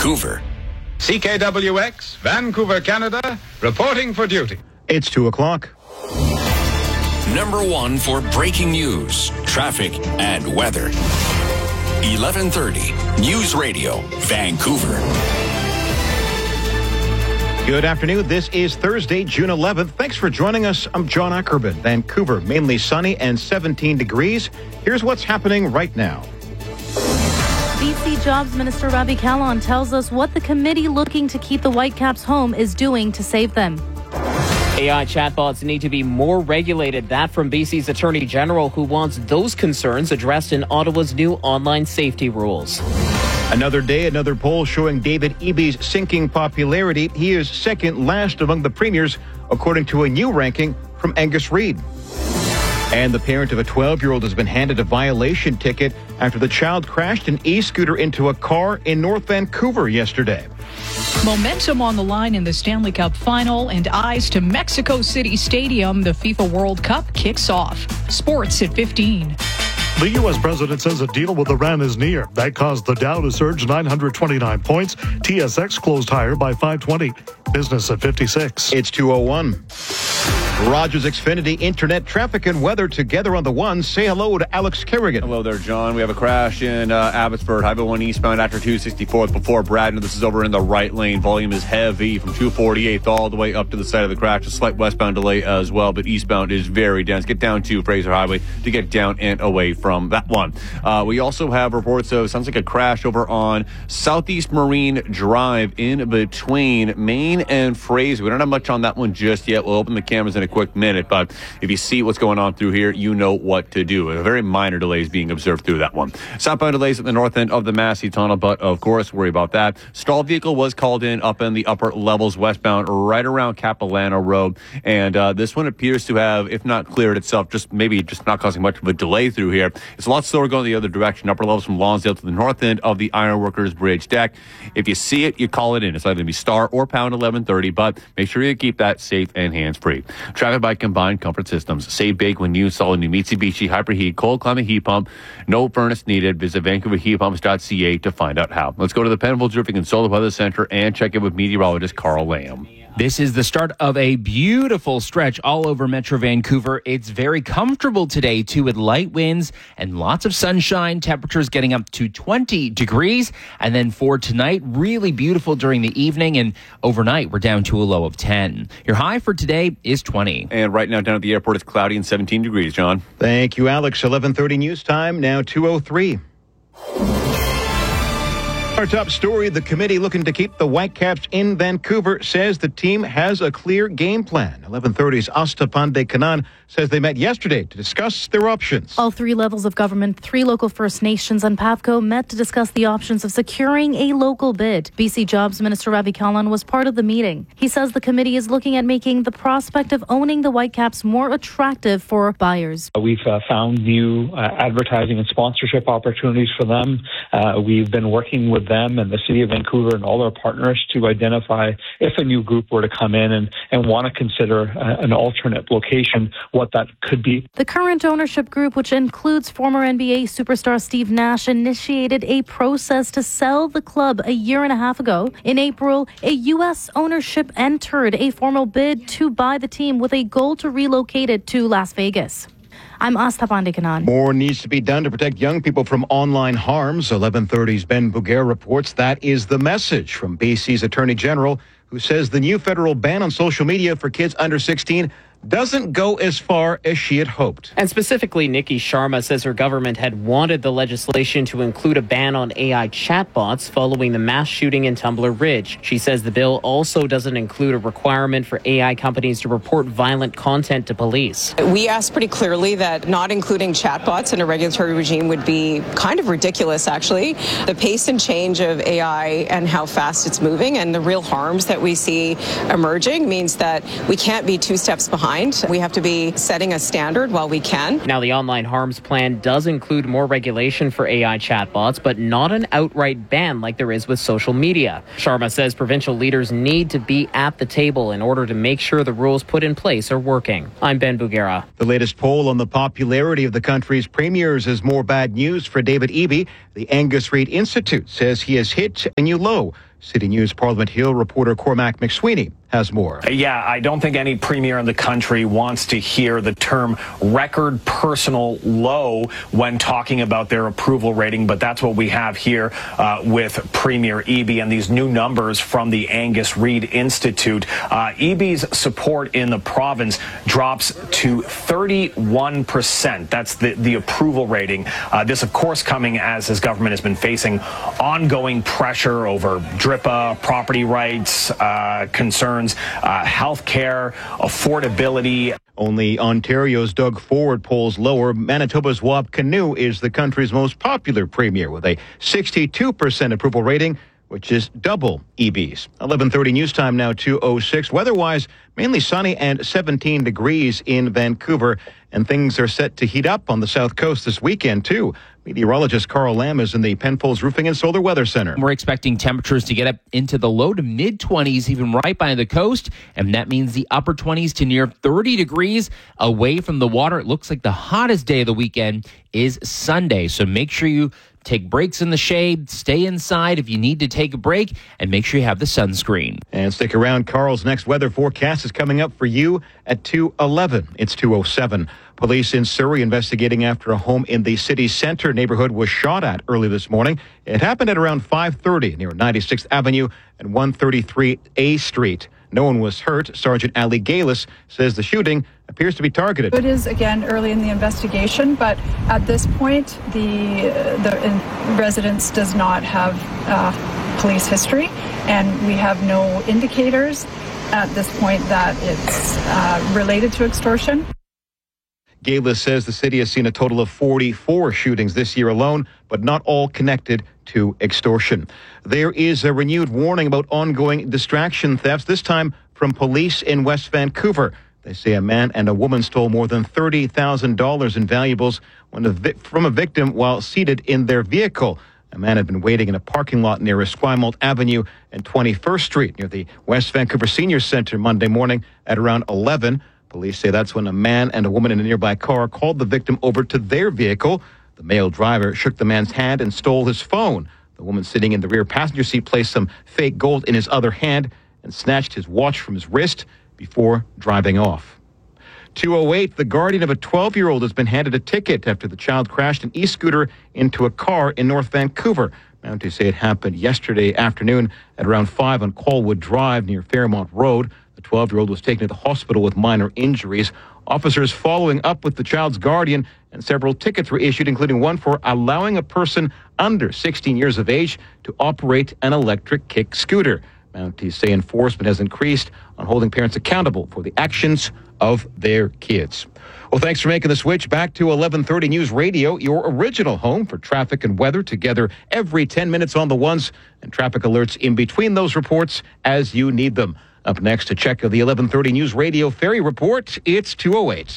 Vancouver. CKWX, Vancouver, Canada, reporting for duty. It's 2 o'clock. Number 1 for breaking news, traffic, and weather. 1130 News Radio, Vancouver. Good afternoon. This is Thursday, June 11th. Thanks for joining us. I'm John Ackerman. Vancouver, mainly sunny and 17 degrees. Here's what's happening right now. BC Jobs Minister Ravi Kahlon tells us what the committee looking to keep the Whitecaps home is doing to save them. AI chatbots need to be more regulated. That from BC's Attorney General, who wants those concerns addressed in Ottawa's new online safety rules. Another day, another poll showing David Eby's sinking popularity. He is second last among the premiers, according to a new ranking from Angus Reid. And the parent of a 12-year-old has been handed a violation ticket after the child crashed an e-scooter into a car in North Vancouver yesterday. Momentum on the line in the Stanley Cup final and eyes to Mexico City Stadium. The FIFA World Cup kicks off. Sports at 15. The U.S. president says a deal with Iran is near. That caused the Dow to surge 929 points. TSX closed higher by 520. Business at 56. It's 2:01. Rogers Xfinity Internet traffic and weather together on the one. Say hello to Alex Kerrigan. Hello there, John. We have a crash in Abbotsford, Highway 1 eastbound after 264th before Braddon. This is over in the right lane. Volume is heavy from 248th all the way up to the side of the crash. A slight westbound delay as well, but eastbound is very dense. Get down to Fraser Highway to get down and away from that one. We also have reports of, sounds like a crash over on Southeast Marine Drive in between Maine and Fraser. We don't have much on that one just yet. We'll open the cameras in a quick minute, but if you see what's going on through here, you know what to do. A very minor delays being observed through that one. Southbound delays at the north end of the Massey Tunnel, but of course, worry about that. Stalled vehicle was called in up in the upper levels westbound, right around Capilano Road, and this one appears to have, if not cleared itself, just not causing much of a delay through here. It's a lot slower going the other direction. Upper levels from Lonsdale to the north end of the Ironworkers Bridge deck. If you see it, you call it in. It's either going to be star or pound 1130, but make sure you keep that safe and hands-free. Traffic by Combined Comfort Systems. Save big when you install a new Mitsubishi Hyper-Heat cold climate heat pump. No furnace needed. Visit VancouverHeatPumps.ca to find out how. Let's go to the Penfolds Roofing and Solar Weather Center and check in with meteorologist Carl Lamb. This is the start of a beautiful stretch all over Metro Vancouver. It's very comfortable today, too, with light winds and lots of sunshine. Temperatures getting up to 20 degrees. And then for tonight, really beautiful during the evening. And overnight, we're down to a low of 10. Your high for today is 20. And right now down at the airport, it's cloudy and 17 degrees, John. Thank you, Alex. 11:30 news time, now 2:03. Our top story, the committee looking to keep the Whitecaps in Vancouver says the team has a clear game plan. 11:30's Asta Pandey Kanan says they met yesterday to discuss their options. All three levels of government, 3 local First Nations and PAVCO met to discuss the options of securing a local bid. BC Jobs Minister Ravi Kahlon was part of the meeting. He says the committee is looking at making the prospect of owning the Whitecaps more attractive for buyers. We've found new advertising and sponsorship opportunities for them. We've been working with them and the City of Vancouver and all our partners to identify if a new group were to come in and want to consider an alternate location, what that could be. The current ownership group, which includes former NBA superstar Steve Nash, initiated a process to sell the club a year and a half ago. In April, a U.S. ownership entered a formal bid to buy the team with a goal to relocate it to Las Vegas. I'm Asta Pandey Kanan. More needs to be done to protect young people from online harms. 11:30's Ben Bouguer reports that is the message from BC's Attorney General, who says the new federal ban on social media for kids under 16 doesn't go as far as she had hoped. And specifically, Nikki Sharma says her government had wanted the legislation to include a ban on AI chatbots following the mass shooting in Tumbler Ridge. She says the bill also doesn't include a requirement for AI companies to report violent content to police. We asked pretty clearly that not including chatbots in a regulatory regime would be kind of ridiculous, actually. The pace and change of AI and how fast it's moving and the real harms that we see emerging means that we can't be 2 steps behind. We have to be setting a standard while we can. Now, the online harms plan does include more regulation for AI chatbots, but not an outright ban like there is with social media. Sharma says provincial leaders need to be at the table in order to make sure the rules put in place are working. I'm Ben Bouguera. The latest poll on the popularity of the country's premiers is more bad news for David Eby. The Angus Reid Institute says he has hit a new low. City News Parliament Hill reporter Cormac McSweeney has more. Yeah, I don't think any premier in the country wants to hear the term record personal low when talking about their approval rating, but that's what we have here with Premier Eby and these new numbers from the Angus Reid Institute. Eby's support in the province drops to 31%. That's the approval rating. This, of course, coming as his government has been facing ongoing pressure over DRIPA, property rights, concerns, health care, affordability. Only Ontario's Doug Ford polls lower. Manitoba's Wap Kinew is the country's most popular premier with a 62% approval rating, which is double Eby's. 11:30 news time now, 2:06. Weather-wise, mainly sunny and 17 degrees in Vancouver, and things are set to heat up on the south coast this weekend, too. Meteorologist Carl Lamb is in the Penfolds Roofing and Solar Weather Center. We're expecting temperatures to get up into the low to mid-20s, even right by the coast, and that means the upper 20s to near 30 degrees away from the water. It looks like the hottest day of the weekend is Sunday, so make sure you take breaks in the shade, stay inside if you need to take a break, and make sure you have the sunscreen. And stick around. Carl's next weather forecast is coming up for you at 2:11. It's 2:07. Police in Surrey investigating after a home in the city center neighborhood was shot at early this morning. It happened at around 5:30 near 96th Avenue and 133 A Street. No one was hurt. Sergeant Ali Galis says the shooting appears to be targeted. It is, again, early in the investigation, but at this point, the residence does not have police history, and we have no indicators at this point that it's related to extortion. Galis says the city has seen a total of 44 shootings this year alone, but not all connected to extortion. There is a renewed warning about ongoing distraction thefts, this time from police in West Vancouver. They say a man and a woman stole more than $30,000 in valuables from a victim while seated in their vehicle. A man had been waiting in a parking lot near Esquimalt Avenue and 21st Street near the West Vancouver Senior Centre Monday morning at around 11. Police say that's when a man and a woman in a nearby car called the victim over to their vehicle. The male driver shook the man's hand and stole his phone. The woman sitting in the rear passenger seat placed some fake gold in his other hand and snatched his watch from his wrist before driving off. 2:08, the guardian of a 12-year-old has been handed a ticket after the child crashed an e-scooter into a car in North Vancouver. Mounties say it happened yesterday afternoon at around 5 on Colwood Drive near Fairmont Road. The 12-year-old was taken to the hospital with minor injuries. Officers following up with the child's guardian, and several tickets were issued, including one for allowing a person under 16 years of age to operate an electric kick scooter. Mounties say enforcement has increased on holding parents accountable for the actions of their kids. Well, thanks for making the switch back to 1130 News Radio, your original home for traffic and weather, together every 10 minutes on the ones, and traffic alerts in between those reports as you need them. Up next, a check of the 1130 News Radio Ferry Report. It's 2:08.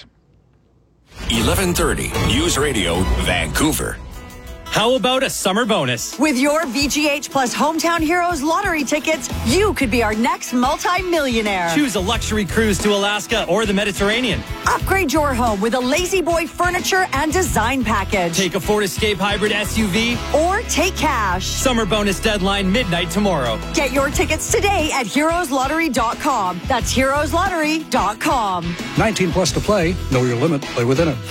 1130 News Radio, Vancouver. How about a summer bonus? With your VGH Plus Hometown Heroes lottery tickets, you could be our next multi-millionaire. Choose a luxury cruise to Alaska or the Mediterranean. Upgrade your home with a Lazy Boy furniture and design package. Take a Ford Escape hybrid SUV. Or take cash. Summer bonus deadline midnight tomorrow. Get your tickets today at heroeslottery.com. That's heroeslottery.com. 19 plus to play. Know your limit. Play within it.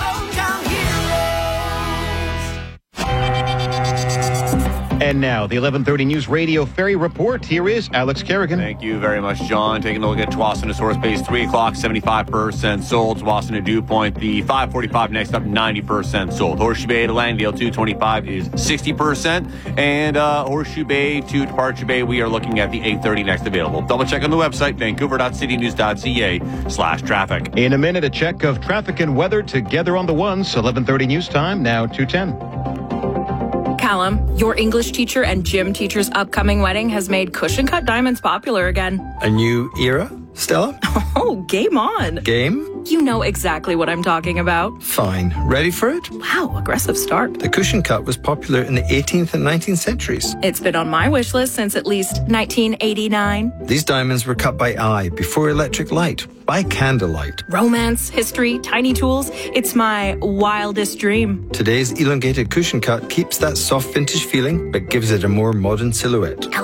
And now, the 1130 News Radio Ferry Report. Here is Alex Kerrigan. Thank you very much, John. Taking a look at Tsawwassen to Source Base, 3 o'clock, 75% sold. Tsawwassen to Dew Point, the 545 next up, 90% sold. Horseshoe Bay to Langdale, 225 is 60%. And Horseshoe Bay to Departure Bay, we are looking at the 830 next available. Double check on the website, vancouver.citynews.ca/traffic. In a minute, a check of traffic and weather together on the ones. 1130 News Time, now 2:10. Callum, your English teacher and gym teacher's upcoming wedding has made cushion cut diamonds popular again. A new era, Stella? Oh, game on. Game? You know exactly what I'm talking about. Fine. Ready for it? Wow, aggressive start. The cushion cut was popular in the 18th and 19th centuries. It's been on my wish list since at least 1989. These diamonds were cut by eye before electric light, by candlelight. Romance, history, tiny tools. It's my wildest dream. Today's elongated cushion cut keeps that soft vintage feeling, but gives it a more modern silhouette.